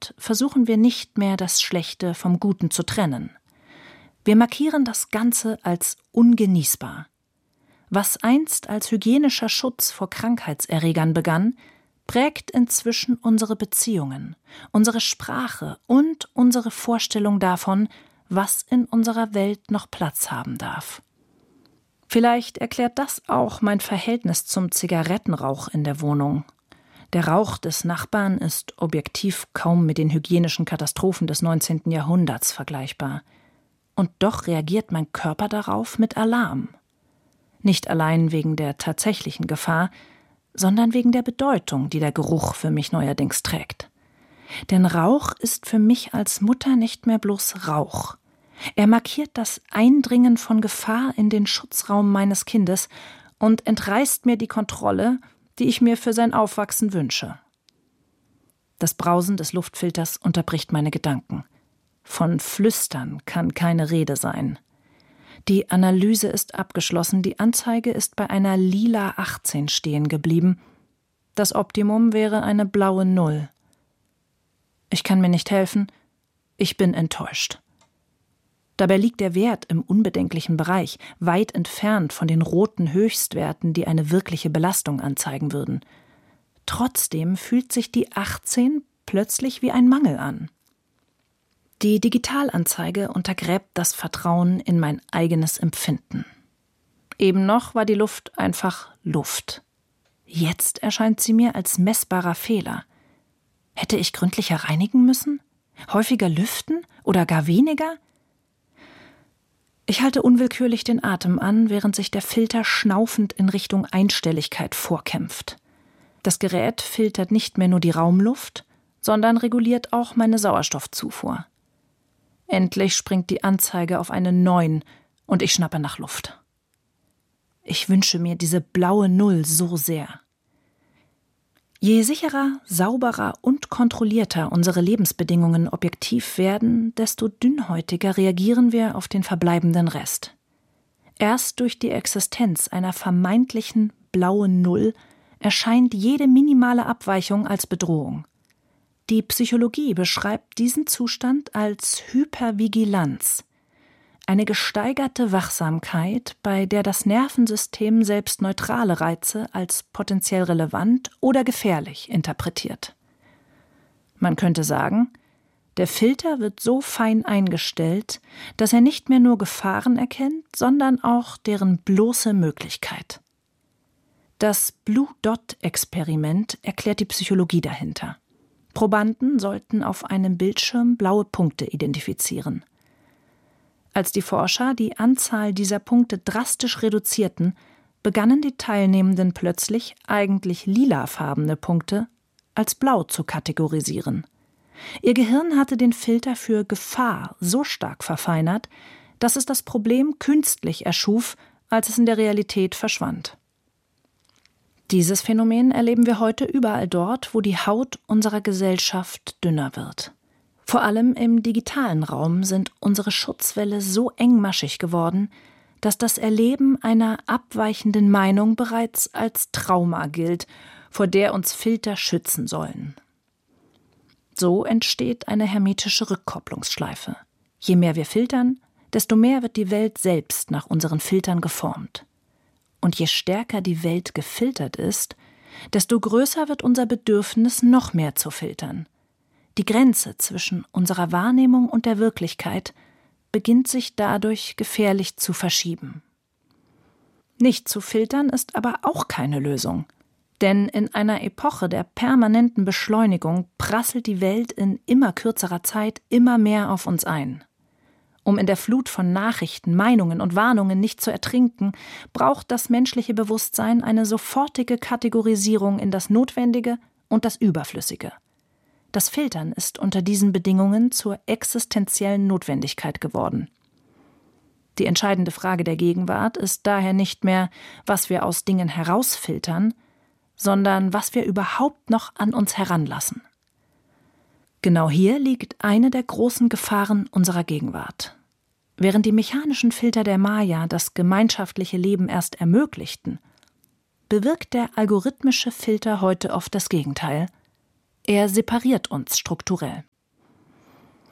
Zunehmend versuchen wir nicht mehr, das Schlechte vom Guten zu trennen. Wir markieren das Ganze als ungenießbar. Was einst als hygienischer Schutz vor Krankheitserregern begann, prägt inzwischen unsere Beziehungen, unsere Sprache und unsere Vorstellung davon, was in unserer Welt noch Platz haben darf. Vielleicht erklärt das auch mein Verhältnis zum Zigarettenrauch in der Wohnung. Der Rauch des Nachbarn ist objektiv kaum mit den hygienischen Katastrophen des 19. Jahrhunderts vergleichbar. Und doch reagiert mein Körper darauf mit Alarm. Nicht allein wegen der tatsächlichen Gefahr, sondern wegen der Bedeutung, die der Geruch für mich neuerdings trägt. Denn Rauch ist für mich als Mutter nicht mehr bloß Rauch. Er markiert das Eindringen von Gefahr in den Schutzraum meines Kindes und entreißt mir die Kontrolle, die ich mir für sein Aufwachsen wünsche. Das Brausen des Luftfilters unterbricht meine Gedanken. Von Flüstern kann keine Rede sein. Die Analyse ist abgeschlossen, die Anzeige ist bei einer lila 18 stehen geblieben. Das Optimum wäre eine blaue 0. Ich kann mir nicht helfen, ich bin enttäuscht. Dabei liegt der Wert im unbedenklichen Bereich, weit entfernt von den roten Höchstwerten, die eine wirkliche Belastung anzeigen würden. Trotzdem fühlt sich die 18 plötzlich wie ein Mangel an. Die Digitalanzeige untergräbt das Vertrauen in mein eigenes Empfinden. Eben noch war die Luft einfach Luft. Jetzt erscheint sie mir als messbarer Fehler. Hätte ich gründlicher reinigen müssen? Häufiger lüften oder gar weniger? Ich halte unwillkürlich den Atem an, während sich der Filter schnaufend in Richtung Einstelligkeit vorkämpft. Das Gerät filtert nicht mehr nur die Raumluft, sondern reguliert auch meine Sauerstoffzufuhr. Endlich springt die Anzeige auf eine 9 und ich schnappe nach Luft. Ich wünsche mir diese blaue 0 so sehr. Je sicherer, sauberer und kontrollierter unsere Lebensbedingungen objektiv werden, desto dünnhäutiger reagieren wir auf den verbleibenden Rest. Erst durch die Existenz einer vermeintlichen blauen 0 erscheint jede minimale Abweichung als Bedrohung. Die Psychologie beschreibt diesen Zustand als Hypervigilanz, eine gesteigerte Wachsamkeit, bei der das Nervensystem selbst neutrale Reize als potenziell relevant oder gefährlich interpretiert. Man könnte sagen, der Filter wird so fein eingestellt, dass er nicht mehr nur Gefahren erkennt, sondern auch deren bloße Möglichkeit. Das Blue Dot-Experiment erklärt die Psychologie dahinter. Probanden sollten auf einem Bildschirm blaue Punkte identifizieren. Als die Forscher die Anzahl dieser Punkte drastisch reduzierten, begannen die Teilnehmenden plötzlich eigentlich lilafarbene Punkte als blau zu kategorisieren. Ihr Gehirn hatte den Filter für Gefahr so stark verfeinert, dass es das Problem künstlich erschuf, als es in der Realität verschwand. Dieses Phänomen erleben wir heute überall dort, wo die Haut unserer Gesellschaft dünner wird. Vor allem im digitalen Raum sind unsere Schutzwälle so engmaschig geworden, dass das Erleben einer abweichenden Meinung bereits als Trauma gilt, vor der uns Filter schützen sollen. So entsteht eine hermetische Rückkopplungsschleife. Je mehr wir filtern, desto mehr wird die Welt selbst nach unseren Filtern geformt. Und je stärker die Welt gefiltert ist, desto größer wird unser Bedürfnis, noch mehr zu filtern. Die Grenze zwischen unserer Wahrnehmung und der Wirklichkeit beginnt sich dadurch gefährlich zu verschieben. Nicht zu filtern ist aber auch keine Lösung. Denn in einer Epoche der permanenten Beschleunigung prasselt die Welt in immer kürzerer Zeit immer mehr auf uns ein. Um in der Flut von Nachrichten, Meinungen und Warnungen nicht zu ertrinken, braucht das menschliche Bewusstsein eine sofortige Kategorisierung in das Notwendige und das Überflüssige. Das Filtern ist unter diesen Bedingungen zur existenziellen Notwendigkeit geworden. Die entscheidende Frage der Gegenwart ist daher nicht mehr, was wir aus Dingen herausfiltern, sondern was wir überhaupt noch an uns heranlassen. Genau hier liegt eine der großen Gefahren unserer Gegenwart. Während die mechanischen Filter der Maya das gemeinschaftliche Leben erst ermöglichten, bewirkt der algorithmische Filter heute oft das Gegenteil. Er separiert uns strukturell.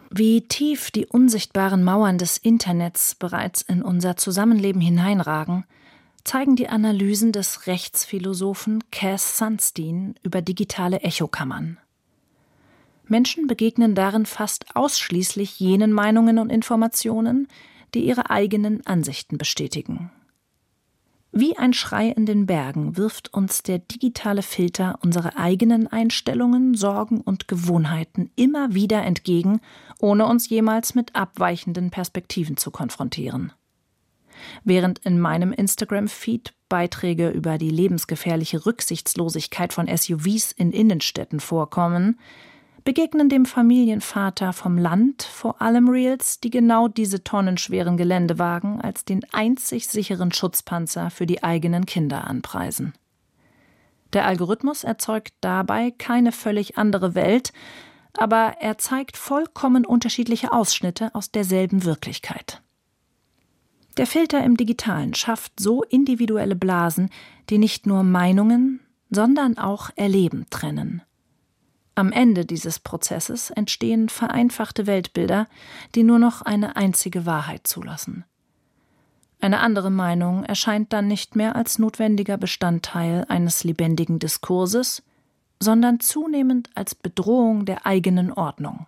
Wie tief die unsichtbaren Mauern des Internets bereits in unser Zusammenleben hineinragen, zeigen die Analysen des Rechtsphilosophen Cass Sunstein über digitale Echokammern. Menschen begegnen darin fast ausschließlich jenen Meinungen und Informationen, die ihre eigenen Ansichten bestätigen. Wie ein Schrei in den Bergen wirft uns der digitale Filter unsere eigenen Einstellungen, Sorgen und Gewohnheiten immer wieder entgegen, ohne uns jemals mit abweichenden Perspektiven zu konfrontieren. Während in meinem Instagram-Feed Beiträge über die lebensgefährliche Rücksichtslosigkeit von SUVs in Innenstädten vorkommen, begegnen dem Familienvater vom Land vor allem Reels, die genau diese tonnenschweren Geländewagen als den einzig sicheren Schutzpanzer für die eigenen Kinder anpreisen. Der Algorithmus erzeugt dabei keine völlig andere Welt, aber er zeigt vollkommen unterschiedliche Ausschnitte aus derselben Wirklichkeit. Der Filter im Digitalen schafft so individuelle Blasen, die nicht nur Meinungen, sondern auch Erleben trennen. Am Ende dieses Prozesses entstehen vereinfachte Weltbilder, die nur noch eine einzige Wahrheit zulassen. Eine andere Meinung erscheint dann nicht mehr als notwendiger Bestandteil eines lebendigen Diskurses, sondern zunehmend als Bedrohung der eigenen Ordnung.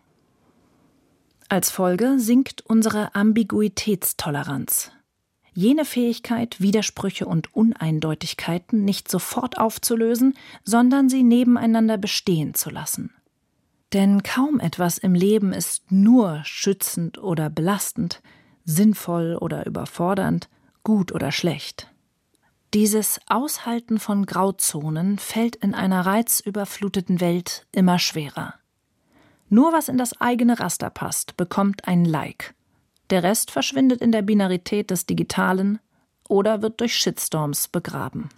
Als Folge sinkt unsere Ambiguitätstoleranz. Jene Fähigkeit, Widersprüche und Uneindeutigkeiten nicht sofort aufzulösen, sondern sie nebeneinander bestehen zu lassen. Denn kaum etwas im Leben ist nur schützend oder belastend, sinnvoll oder überfordernd, gut oder schlecht. Dieses Aushalten von Grauzonen fällt in einer reizüberfluteten Welt immer schwerer. Nur was in das eigene Raster passt, bekommt ein Like. Der Rest verschwindet in der Binarität des Digitalen oder wird durch Shitstorms begraben.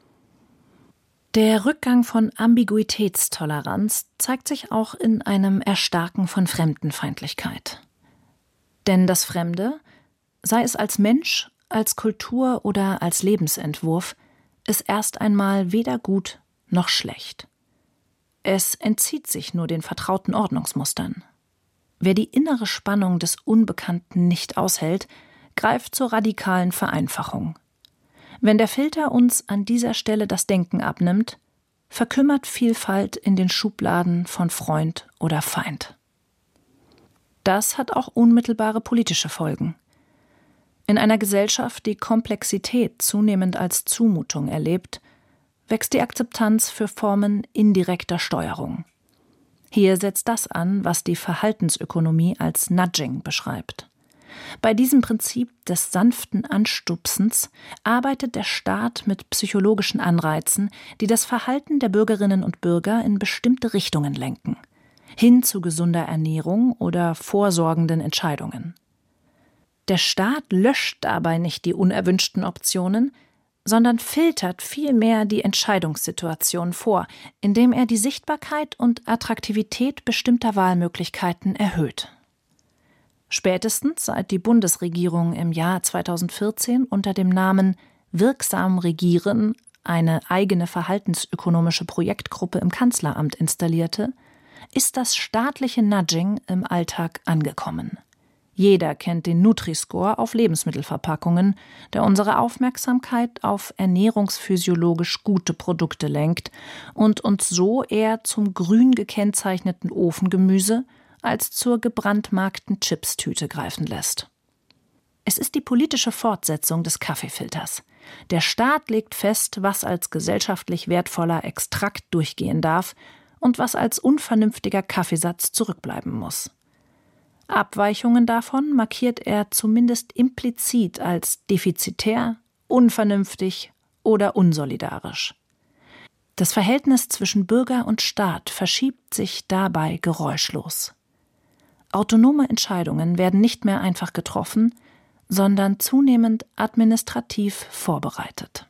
Der Rückgang von Ambiguitätstoleranz zeigt sich auch in einem Erstarken von Fremdenfeindlichkeit. Denn das Fremde, sei es als Mensch, als Kultur oder als Lebensentwurf, ist erst einmal weder gut noch schlecht. Es entzieht sich nur den vertrauten Ordnungsmustern. Wer die innere Spannung des Unbekannten nicht aushält, greift zur radikalen Vereinfachung. Wenn der Filter uns an dieser Stelle das Denken abnimmt, verkümmert Vielfalt in den Schubladen von Freund oder Feind. Das hat auch unmittelbare politische Folgen. In einer Gesellschaft, die Komplexität zunehmend als Zumutung erlebt, wächst die Akzeptanz für Formen indirekter Steuerung. Hier setzt das an, was die Verhaltensökonomie als Nudging beschreibt. Bei diesem Prinzip des sanften Anstupsens arbeitet der Staat mit psychologischen Anreizen, die das Verhalten der Bürgerinnen und Bürger in bestimmte Richtungen lenken, hin zu gesunder Ernährung oder vorsorgenden Entscheidungen. Der Staat löscht dabei nicht die unerwünschten Optionen, sondern filtert vielmehr die Entscheidungssituation vor, indem er die Sichtbarkeit und Attraktivität bestimmter Wahlmöglichkeiten erhöht. Spätestens seit die Bundesregierung im Jahr 2014 unter dem Namen Wirksam Regieren eine eigene verhaltensökonomische Projektgruppe im Kanzleramt installierte, ist das staatliche Nudging im Alltag angekommen. Jeder kennt den Nutri-Score auf Lebensmittelverpackungen, der unsere Aufmerksamkeit auf ernährungsphysiologisch gute Produkte lenkt und uns so eher zum grün gekennzeichneten Ofengemüse als zur gebrandmarkten Chipstüte greifen lässt. Es ist die politische Fortsetzung des Kaffeefilters. Der Staat legt fest, was als gesellschaftlich wertvoller Extrakt durchgehen darf und was als unvernünftiger Kaffeesatz zurückbleiben muss. Abweichungen davon markiert er zumindest implizit als defizitär, unvernünftig oder unsolidarisch. Das Verhältnis zwischen Bürger und Staat verschiebt sich dabei geräuschlos. Autonome Entscheidungen werden nicht mehr einfach getroffen, sondern zunehmend administrativ vorbereitet.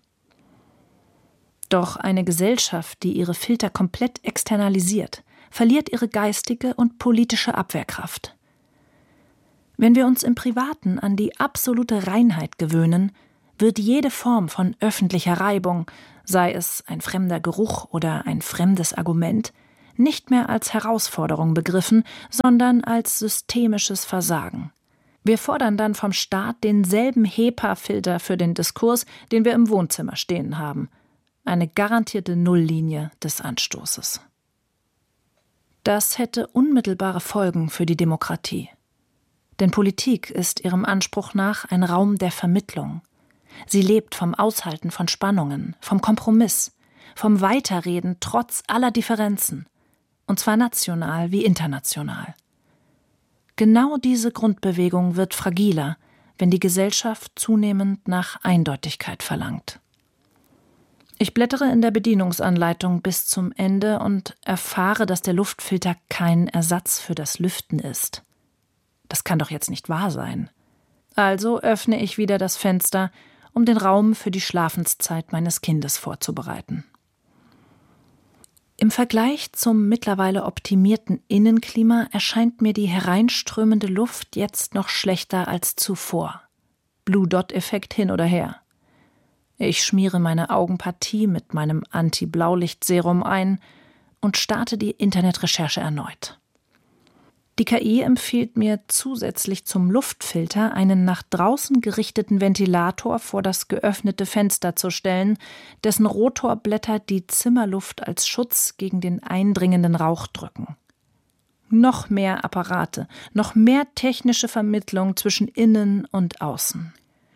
Doch eine Gesellschaft, die ihre Filter komplett externalisiert, verliert ihre geistige und politische Abwehrkraft. Wenn wir uns im Privaten an die absolute Reinheit gewöhnen, wird jede Form von öffentlicher Reibung, sei es ein fremder Geruch oder ein fremdes Argument, nicht mehr als Herausforderung begriffen, sondern als systemisches Versagen. Wir fordern dann vom Staat denselben HEPA-Filter für den Diskurs, den wir im Wohnzimmer stehen haben. Eine garantierte Nulllinie des Anstoßes. Das hätte unmittelbare Folgen für die Demokratie. Denn Politik ist ihrem Anspruch nach ein Raum der Vermittlung. Sie lebt vom Aushalten von Spannungen, vom Kompromiss, vom Weiterreden trotz aller Differenzen. Und zwar national wie international. Genau diese Grundbewegung wird fragiler, wenn die Gesellschaft zunehmend nach Eindeutigkeit verlangt. Ich blättere in der Bedienungsanleitung bis zum Ende und erfahre, dass der Luftfilter kein Ersatz für das Lüften ist. Das kann doch jetzt nicht wahr sein. Also öffne ich wieder das Fenster, um den Raum für die Schlafenszeit meines Kindes vorzubereiten. Im Vergleich zum mittlerweile optimierten Innenklima erscheint mir die hereinströmende Luft jetzt noch schlechter als zuvor. Blue-Dot-Effekt hin oder her. Ich schmiere meine Augenpartie mit meinem Anti-Blaulicht-Serum ein und starte die Internetrecherche erneut. Die KI empfiehlt mir zusätzlich zum Luftfilter einen nach draußen gerichteten Ventilator vor das geöffnete Fenster zu stellen, dessen Rotorblätter die Zimmerluft als Schutz gegen den eindringenden Rauch drücken. Noch mehr Apparate, noch mehr technische Vermittlung zwischen Innen und Außen.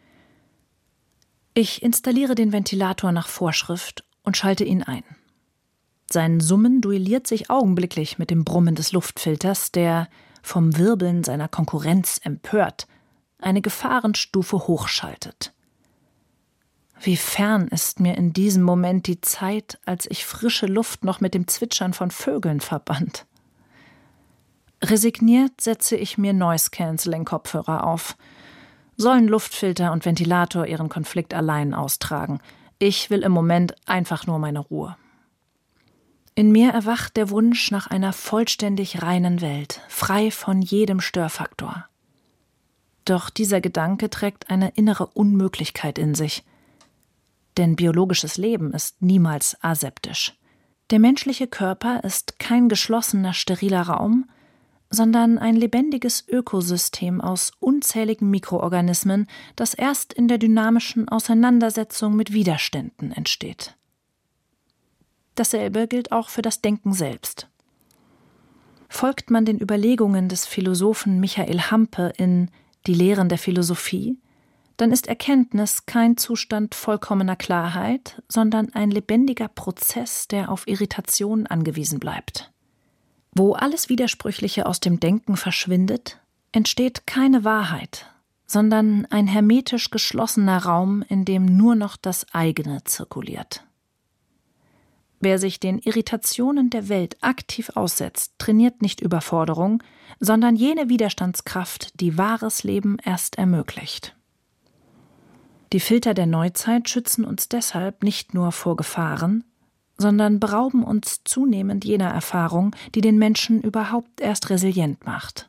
Ich installiere den Ventilator nach Vorschrift und schalte ihn ein. Sein Summen duelliert sich augenblicklich mit dem Brummen des Luftfilters, der, vom Wirbeln seiner Konkurrenz empört, eine Gefahrenstufe hochschaltet. Wie fern ist mir in diesem Moment die Zeit, als ich frische Luft noch mit dem Zwitschern von Vögeln verband. Resigniert setze ich mir Noise-Canceling-Kopfhörer auf. Sollen Luftfilter und Ventilator ihren Konflikt allein austragen. Ich will im Moment einfach nur meine Ruhe. In mir erwacht der Wunsch nach einer vollständig reinen Welt, frei von jedem Störfaktor. Doch dieser Gedanke trägt eine innere Unmöglichkeit in sich. Denn biologisches Leben ist niemals aseptisch. Der menschliche Körper ist kein geschlossener, steriler Raum, sondern ein lebendiges Ökosystem aus unzähligen Mikroorganismen, das erst in der dynamischen Auseinandersetzung mit Widerständen entsteht. Dasselbe gilt auch für das Denken selbst. Folgt man den Überlegungen des Philosophen Michael Hampe in Die Lehren der Philosophie, dann ist Erkenntnis kein Zustand vollkommener Klarheit, sondern ein lebendiger Prozess, der auf Irritation angewiesen bleibt. Wo alles Widersprüchliche aus dem Denken verschwindet, entsteht keine Wahrheit, sondern ein hermetisch geschlossener Raum, in dem nur noch das eigene zirkuliert. Wer sich den Irritationen der Welt aktiv aussetzt, trainiert nicht Überforderung, sondern jene Widerstandskraft, die wahres Leben erst ermöglicht. Die Filter der Neuzeit schützen uns deshalb nicht nur vor Gefahren, sondern berauben uns zunehmend jener Erfahrung, die den Menschen überhaupt erst resilient macht.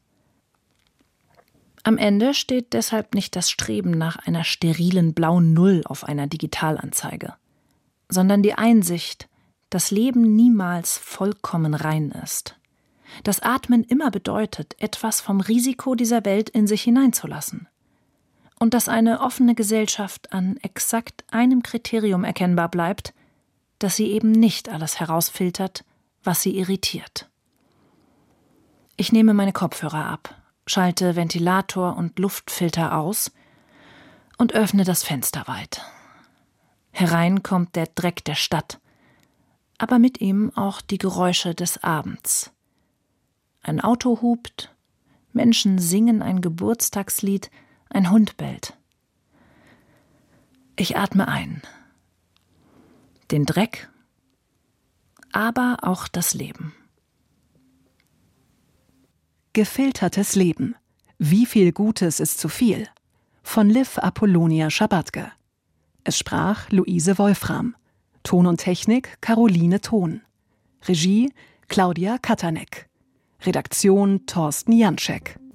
Am Ende steht deshalb nicht das Streben nach einer sterilen blauen Null auf einer Digitalanzeige, sondern die Einsicht, dass Leben niemals vollkommen rein ist. Dass Atmen immer bedeutet, etwas vom Risiko dieser Welt in sich hineinzulassen. Und dass eine offene Gesellschaft an exakt einem Kriterium erkennbar bleibt, dass sie eben nicht alles herausfiltert, was sie irritiert. Ich nehme meine Kopfhörer ab, schalte Ventilator und Luftfilter aus und öffne das Fenster weit. Herein kommt der Dreck der Stadt, aber mit ihm auch die Geräusche des Abends. Ein Auto hupt, Menschen singen ein Geburtstagslied, ein Hund bellt. Ich atme ein. Den Dreck, aber auch das Leben. Gefiltertes Leben. Wie viel Gutes ist zu viel? Von Liv Apollonia Schabatke. Es sprach Luise Wolfram. Ton und Technik Caroline Thon. Regie Claudia Katanek. Redaktion Thorsten Janczek.